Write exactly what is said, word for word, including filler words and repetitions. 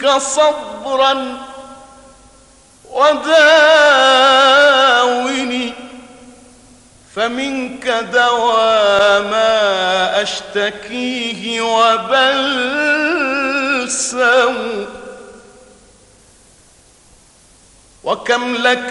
منك صبرا وداوني، فمنك دوا ما أشتكيه وبلسم. وكم لك